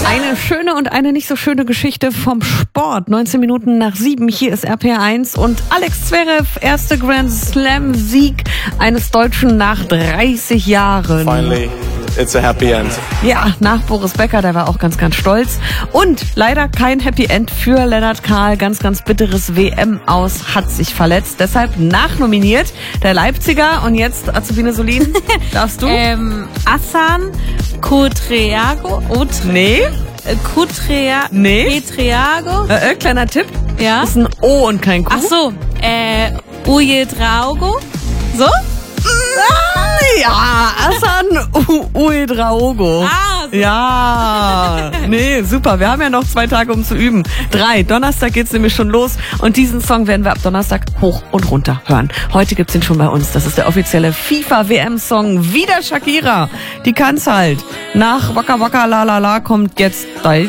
Eine schöne und eine nicht so schöne Geschichte vom Sport. 19 Minuten nach 7, hier ist RPR1 und Alex Zverev, erste Grand Slam Sieg eines Deutschen nach 30 Jahren. Finally, it's a happy end. Ja, nach Boris Becker, der war auch ganz, ganz stolz. Und leider kein Happy End für Lennart Kahl. Ganz, ganz bitteres WM-Aus, hat sich verletzt. Deshalb nachnominiert der Leipziger. Und jetzt, Azubine Solin, darfst du? Hassan Kutreago. Nee. Nee. Kutreago. Kleiner Tipp. Ja. Das ist ein O und kein Q. Ach so. Ujedraogo. So? Ja, Hassan Uedraogo. So. Ja, nee, super. Wir haben ja noch 2 Tage, um zu üben. 3. Donnerstag geht's nämlich schon los. Und diesen Song werden wir ab Donnerstag hoch und runter hören. Heute gibt's ihn schon bei uns. Das ist der offizielle FIFA-WM-Song. Wieder Shakira. Die kann's halt. Nach Waka Waka La La La kommt jetzt